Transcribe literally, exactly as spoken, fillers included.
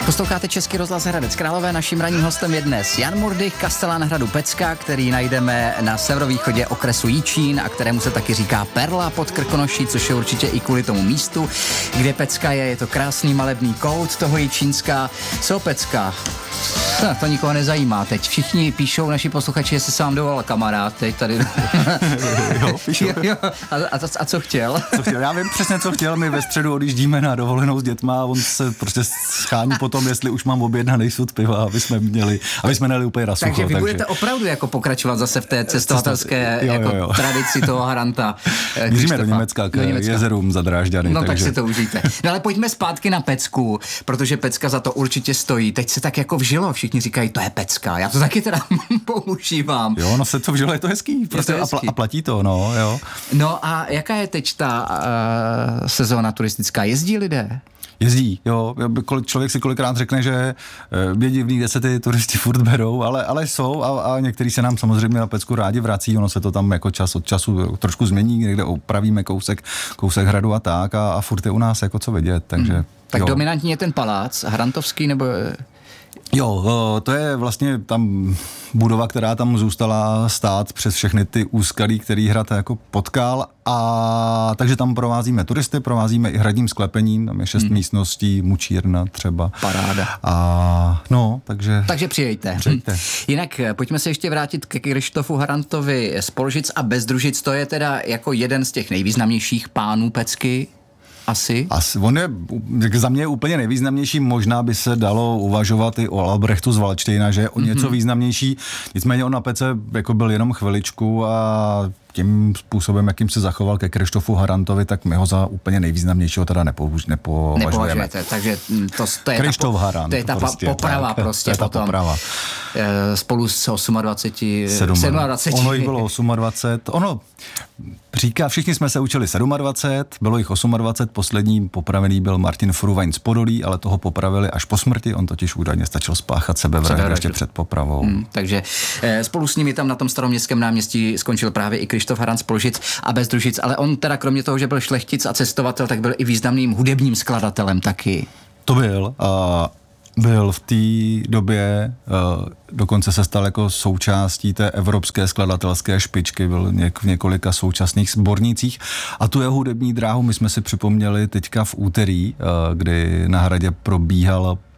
Posloucháte Český rozhlas Hradec Králové, naším ranním hostem je dnes Jan Murdych, kastelán hradu Pecka, který najdeme na severovýchodě okresu Jičín a kterému se taky říká Perla pod Krkonoší, což je určitě i kvůli tomu místu, kde Pecka je. Je to krásný malebný kout toho Jičínska. Co Pecka? No, to nikoho nezajímá teď. Všichni píšou, naši posluchači, jestli se vám dovolal kamarád, teď tady. jo, píšu. jo, jo. A, a, a co chtěl? Co chtěl? Já vím přesně, co chtěl. My ve středu odjíždíme na dovolenou s dětma a on se prostě schání potom, jestli už mám objednaný sud piva, aby jsme měli, aby jsme měli úplně na sucho. Takže vy takže budete opravdu jako pokračovat zase v té cestovatelské jo, jako jo, jo. tradici toho Haranta. Míříme do Německa k do Německa. Jezerům za Drážďany. No takže... tak si to užijte. No ale pojďme zpátky na Pecku, protože Pecka za to určitě stojí. Teď se tak jako vžilo, všichni říkají, to je Pecka. Já to taky teda používám. Jo, no se to vžilo, je to hezký. Prostě to hezký. A, pl- a platí to, no, jo. No a jaká je teď ta uh, sezóna turistická? Jezdí lidé? Jezdí, jo. Člověk si kolikrát řekne, že je divný, kde se ty turisti furt berou, ale, ale jsou a, a někteří se nám samozřejmě na Pecku rádi vrací, ono se to tam jako čas od času trošku změní, někde opravíme kousek, kousek hradu a tak a, a furt je u nás jako co vidět, takže... Hmm. Tak jo. Dominantní je ten palác, Hrantovský nebo... Jo, to je vlastně tam budova, která tam zůstala stát přes všechny ty úskalí, který hrad jako potkal, a takže tam provázíme turisty, provázíme i hradním sklepením, tam je šest hmm. místností, mučírna třeba. Paráda. A no, takže... Takže přijejte. přijejte. Jinak pojďme se ještě vrátit ke Krištofu Harantovi z Polžic a Bezdružic, to je teda jako jeden z těch nejvýznamnějších pánů Pecky. Asi? Asi. On je za mě úplně nejvýznamnější, možná by se dalo uvažovat i o Albrechtu z Valdštejna, že je o něco mm-hmm. významnější, nicméně on na Pece jako byl jenom chviličku a tím způsobem, jakým se zachoval ke Krištofu Harantovi, tak my ho za úplně nejvýznamnějšího teda nepouž, nepovažujeme. Nepovažujete, takže to, to je Krištof ta, Harant, to je ta prostě, poprava tak, prostě to je ta potom. Poprava. Spolu s dvaceti osmi, sedmadvaceti. Ono jich bylo dvacet osm. Ono říká, všichni jsme se učili dvacet sedm, bylo jich dvacet osm, poslední popravený byl Martin Fruvaň z Podolí, ale toho popravili až po smrti, on totiž údajně stačil spáchat sebevraždu ještě před popravou. Hmm, takže eh, spolu s nimi tam na tom Staroměstském náměstí skončil právě i Krištof Harant z Polžic a Bezdružic, ale on teda kromě toho, že byl šlechtic a cestovatel, tak byl i významným hudebním skladatelem taky. To byl a byl v té době, dokonce se stal jako součástí té evropské skladatelské špičky, byl něk, v několika současných sbornících a tu jeho hudební dráhu my jsme si připomněli teďka v úterý, kdy na hradě probíhal